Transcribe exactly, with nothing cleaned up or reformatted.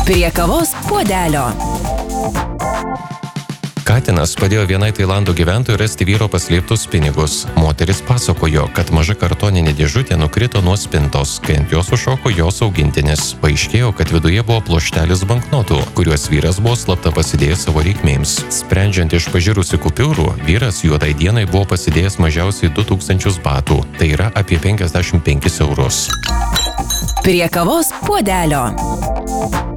Prie kavos puodelio. Katinas padėjo vienai Tailando gyventojai rasti vyro paslėptus pinigus. Moteris pasakojo, kad maža kartoninė dėžutė nukrito nuo spintos, kai ant jos užšoko jos augintinis. Paaiškėjo, kad viduje buvo pluoštelis banknotų, kuriuos vyras buvo slapta pasidėjęs savo reikmėms. Sprendžiant iš pažirusių kupiūrų, vyras juodai dienai buvo pasidėjęs mažiausiai du tūkstančius batų, tai yra apie penkiasdešimt penkis eurus. Prie kavos puodelio.